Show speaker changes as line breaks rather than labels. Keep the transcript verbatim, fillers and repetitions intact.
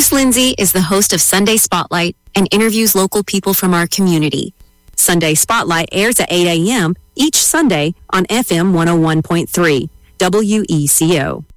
Bruce Lindsay is the host of Sunday Spotlight and interviews local people from our community. Sunday Spotlight airs at eight a.m. each Sunday on F M one oh one point three, W E C O.